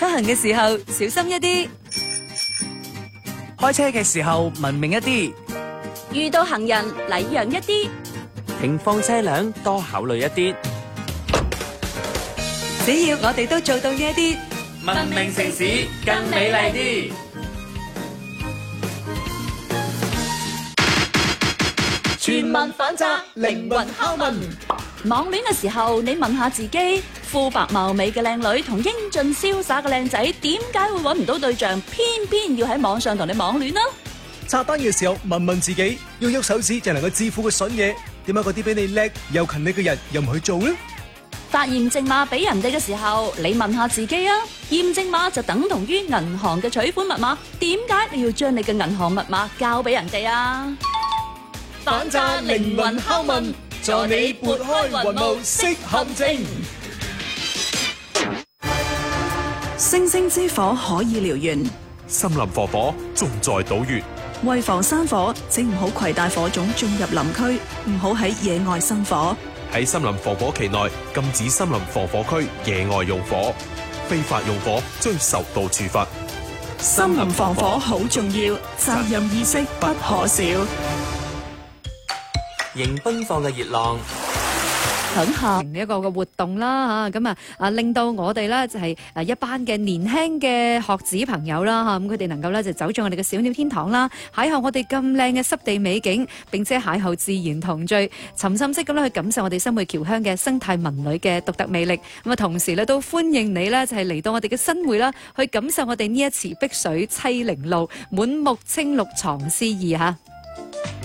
出行嘅時候小心一啲， 開車嘅時候文明一啲， 遇到行人禮讓一啲， 停放車輛多考慮一啲。 只要我哋都做到呢一啲， 文明城市更美麗啲。 全民反責，靈魂拷問。網戀嘅時候，你問下自己，膚白貌美嘅靚女同英俊瀟灑嘅靚仔，點解會揾唔到對象，偏要喺網上同你網戀啊？ 刷單嘅時候問問自己，要喐手指就能夠致富嘅筍嘢，點解嗰啲比你叻又勤力嘅人又唔去做呢？ 發驗證碼俾人哋嘅時候，你問下自己啊，驗證碼就等同於銀行嘅取款密碼，點解你要將你嘅銀行密碼交俾人哋啊？ 反詐靈魂拷問，助你撥開雲霧識陷阱。 星星之火可以燎原， 森林防火重在島嶼。 為防山火，請唔好攜帶火種進入林區，唔好喺野外生火。 喺森林防火期內，禁止森林防火區野外用火，非法用火將受到處罰。 森林防火好重要，責任意識不可少。 迎奔放嘅熱浪， 響下一個嘅活動啦嚇，咁令到我哋咧就係一班嘅年輕嘅學子朋友啦嚇，咁佢哋能夠咧就走進我哋嘅小鳥天堂啦，邂逅我哋咁靚嘅濕地美景，並且邂逅自然同聚，沉浸式咁咧去感受我哋新會僑鄉嘅生態文旅嘅獨特魅力。咁同時咧都歡迎你咧就係嚟到我哋嘅新會啦，去感受我哋呢一池碧水棲零路，滿目青綠藏詩意嚇。